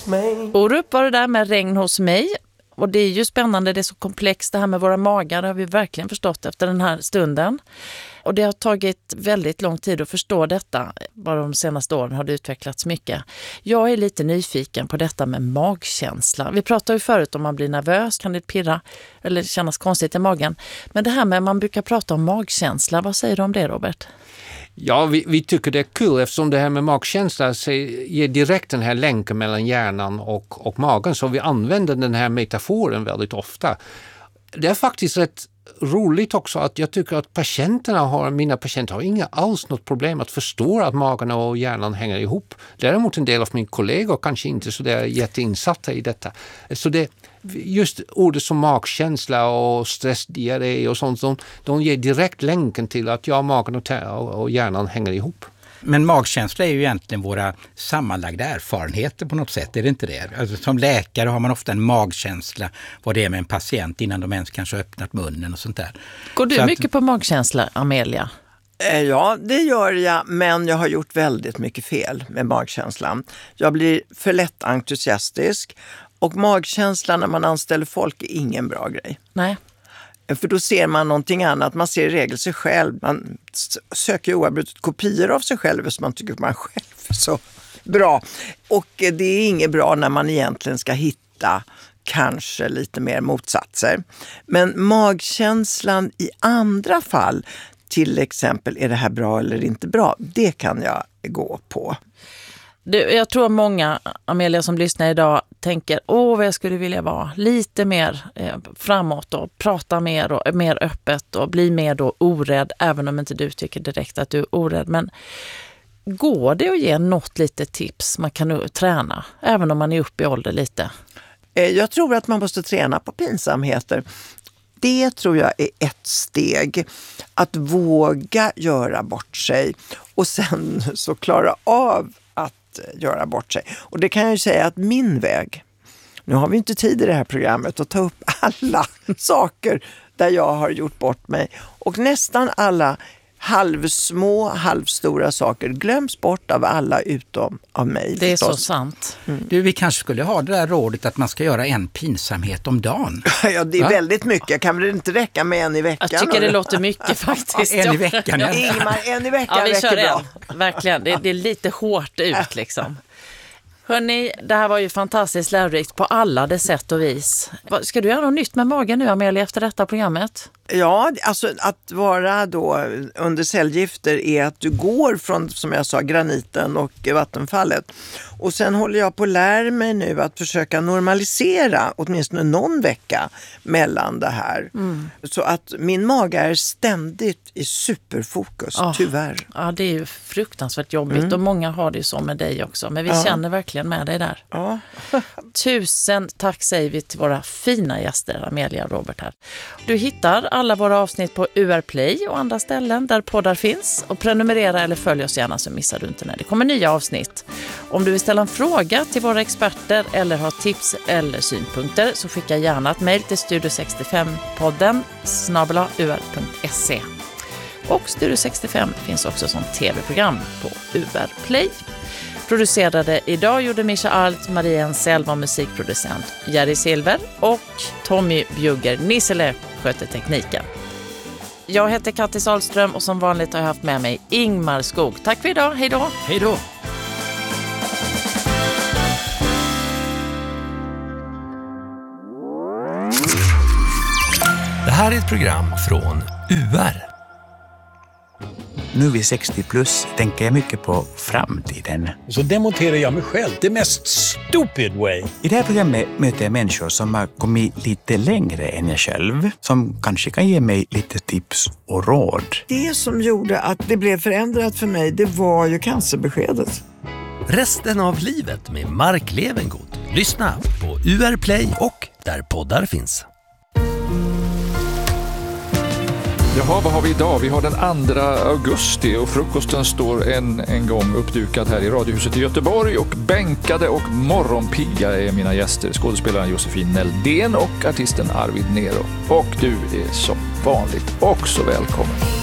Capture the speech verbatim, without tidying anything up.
hos mig. Orup var det där med regn hos mig. Och det är ju spännande, det är så komplext det här med våra magar, det har vi verkligen förstått efter den här stunden. Och det har tagit väldigt lång tid att förstå detta. Bara de senaste åren har det utvecklats mycket. Jag är lite nyfiken på detta med magkänsla. Vi pratade ju förut om man blir nervös, kan det pirra eller kännas konstigt i magen. Men det här med man brukar prata om magkänsla, vad säger du om det, Robert? Ja, vi, vi tycker det är kul eftersom det här med magkänsla ger direkt den här länken mellan hjärnan och, och magen. Så vi använder den här metaforen väldigt ofta. Det är faktiskt rätt roligt också att jag tycker att patienterna har, mina patienter har inga alls något problem att förstå att magen och hjärnan hänger ihop. Däremot en del av mina kollegor kanske inte så där jätteinsatta i detta. Så det, just ordet som magkänsla och stressdiarré och sånt, de, de ger direkt länken till att ja, magen och, och hjärnan hänger ihop. Men magkänsla är ju egentligen våra sammanlagda erfarenheter på något sätt, är det inte det? Alltså, som läkare har man ofta en magkänsla vad det är med en patient innan de ens kanske har öppnat munnen och sånt där. Går du Så mycket att, på magkänsla, Amelia? Ja, det gör jag, men jag har gjort väldigt mycket fel med magkänslan. Jag blir för lätt entusiastisk och magkänslan när man anställer folk är ingen bra grej. Nej. För då ser man någonting annat. Man ser i regel sig själv. Man söker oavbrutet kopior av sig själv som man tycker man själv är så bra. Och det är inget bra när man egentligen ska hitta kanske lite mer motsatser. Men magkänslan i andra fall, till exempel är det här bra eller inte bra, det kan jag gå på. Du, jag tror många, Amelia, som lyssnar idag tänker, åh vad jag skulle vilja vara lite mer eh, framåt och prata mer och mer öppet och bli mer då orädd, även om inte du tycker direkt att du är orädd. Men går det att ge något litet tips man kan nu träna, även om man är uppe i ålder lite? Jag tror att man måste träna på pinsamheter. Det tror jag är ett steg. Att våga göra bort sig och sen så klara av göra bort sig. Och det kan jag ju säga att min väg, nu har vi inte tid i det här programmet att ta upp alla saker där jag har gjort bort mig. Och nästan alla halvsmå, halvstora saker glöms bort av alla utom av mig. Det är förstås. så sant. Mm. Du, vi kanske skulle ha det där rådet att man ska göra en pinsamhet om dagen. Ja, det är Va? väldigt mycket. Kan väl inte räcka med en i veckan? Jag tycker det låter mycket faktiskt. En i veckan. Ja. Ingmar, en i veckan Ja, vi räcker kör bra. en. Verkligen. Det, det är lite hårt ut liksom. Hörrni, det här var ju fantastiskt lärorikt på alla det sätt och vis. Ska du göra något nytt med magen nu, Amelia, efter detta programmet? Ja, alltså att vara då under cellgifter är att du går från, som jag sa, graniten och vattenfallet. Och sen håller jag på att lära mig nu att försöka normalisera åtminstone någon vecka mellan det här. Mm. Så att min mage är ständigt i superfokus, oh, tyvärr. Ja, det är ju fruktansvärt jobbigt mm. och många har det ju så med dig också. Men vi ja. känner verkligen med dig där. Ja. Tusen tack säger vi till våra fina gäster, Amelia och Robert här. Du hittar alla våra avsnitt på U R Play och andra ställen där poddar finns. Och prenumerera eller följ oss gärna så missar du inte när det kommer nya avsnitt. Om du vill ställa en fråga till våra experter eller ha tips eller synpunkter så skicka gärna ett mejl till studio sextiofem podden snabel-a u r punkt se. Och Studio sextiofem finns också som tv-program på U R Play. Producerade idag gjorde Mischa Alt, Maria Ensel var musikproducent, Jerry Silver och Tommy Bjugger Nissele sköter tekniken. Jag heter Kattis Ahlström och som vanligt har jag haft med mig Ingmar Skog. Tack för idag, hej då! Hej då! Det här är ett program från U R. Nu vid sextio plus tänker jag mycket på framtiden. Så demonterar jag mig själv, det mest stupid way. I det här programmet möter jag människor som har kommit lite längre än jag själv. Som kanske kan ge mig lite tips och råd. Det som gjorde att det blev förändrat för mig, det var ju cancerbeskedet. Resten av livet med Mark Levengood. Lyssna på U R Play och där poddar finns. Jaha, vad har vi idag? Vi har den andra augusti och frukosten står en, en gång uppdukad här i Radiohuset i Göteborg och bänkade och morgonpigga är mina gäster, skådespelaren Josefin Neldén och artisten Arvid Nero. Och du är som vanligt också välkommen.